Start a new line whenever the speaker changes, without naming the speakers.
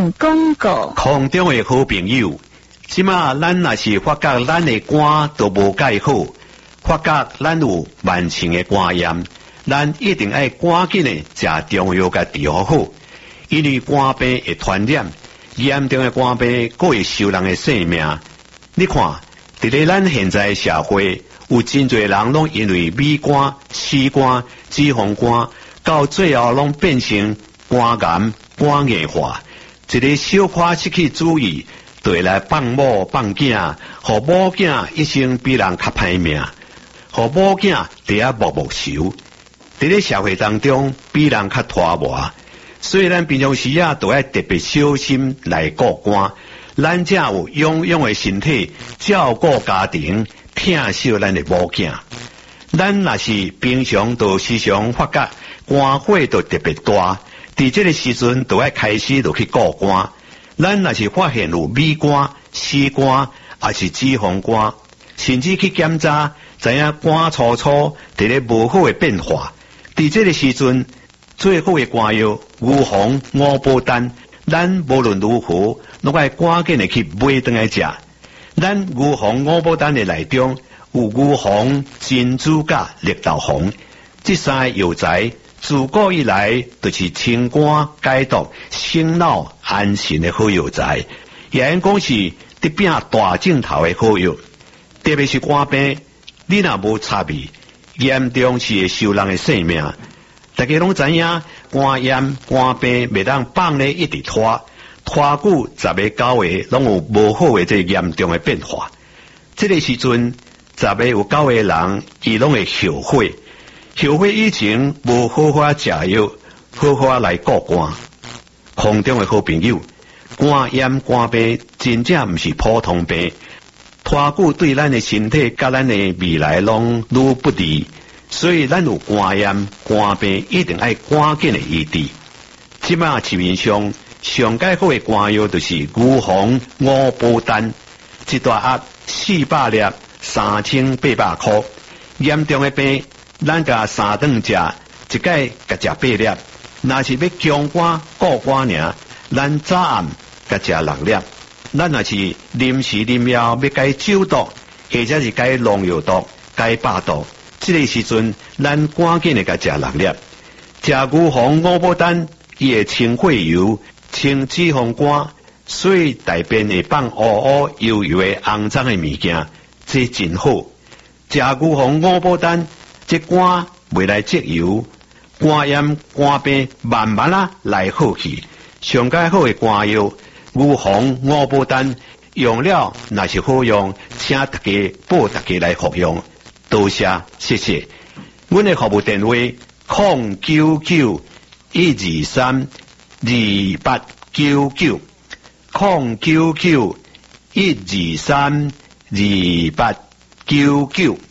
段广告。
空中的好朋友，即马咱若是发觉咱的肝都无介好，发觉咱有慢性的肝炎，咱一定要赶紧的食中药甲治疗好，因为肝病会传染，严重的肝病佫会收人的性命。你看，伫咧咱现在社会，有真侪人拢因为米肝、C肝、脂肪肝，到最后拢变成肝癌、肝硬化。一个小可失去注意，就会来放某放囝，互某囝一生比人较歹命，互某囝伫遐默默受。伫咧社会当中，比人较拖磨，所以咱平常时都要特别小心来顾肝。咱才有勇勇的身体照顾家庭，疼惜咱的某囝。咱若是平常都时常发觉肝火都特别大，伫这个时阵都要开始就去顾肝。咱若是发现有米肝、C肝，还是脂肪肝，甚至去检查，知影肝粗粗伫咧无好的变化。伫这个时阵，最好的肝药牛黄、五宝丹。咱无论如何，拢要赶紧的去买回来食。咱牛黄五宝丹的内中有牛黄、珍珠甲绿豆黄，这三个药材自古以来就是清肝解毒、醒脑安神的好药材，也应讲是得拼大镜头的好药。特别是肝病，你若无插味，严重是会收人的性命。大家拢知影，肝炎、肝病袂当放咧一直拖久10个9个，拢有无好的这严重的变化。这个时阵，10个有9个人，伊拢会后悔，后悔以前无好好食药，好好来顾肝。空中的好朋友，肝炎、肝病真正毋是普通病，拖久对咱的身体甲咱的未来拢愈不利。所以咱有肝炎、肝病，一定要赶紧的医治。即马市面上上解好的肝药就是牛黄五宝丹，一大盒400粒，3800块。严重的病，咱甲3顿食，一解甲食8粒。若是要强肝顾肝尔，咱早暗甲食6粒。咱若是临时临要要解酒毒，或者是解农药毒、解百毒。这个时阵，咱赶紧的甲食6粒，食牛黄五宝丹，伊会清血油、清脂肪肝，所以大便会放乌乌油油的肮脏的物件，这真好。食牛黄五宝丹，这肝袂来积油，肝炎、肝病慢慢来好去。上解好的肝药牛黄五宝丹，用了若是好用，请大家报大家来服用。多谢，谢谢。阮的服务电话099-123-2899 099-123-2899。